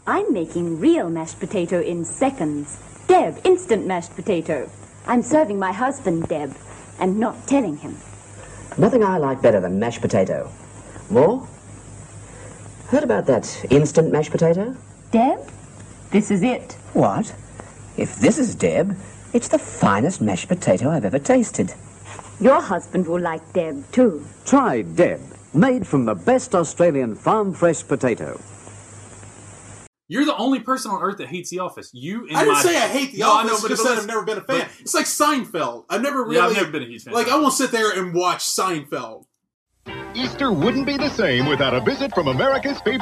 I'm making real mashed potato in seconds. Deb, instant mashed potato. I'm serving my husband, Deb, and not telling him. Nothing I like better than mashed potato. More? Heard about that instant mashed potato? Deb, this is it. What? If this is Deb, it's the finest mashed potato I've ever tasted. Your husband will like Deb, too. Try Deb, made from the best Australian farm-fresh potato. You're the only person on earth that hates The Office. You and I didn't say I hate The I Office. know, but just said I've never been a fan. It's like Seinfeld. I've never really... Yeah, I've never been a huge fan. Like, I won't sit there and watch Seinfeld. Easter wouldn't be the same without a visit from America's favorite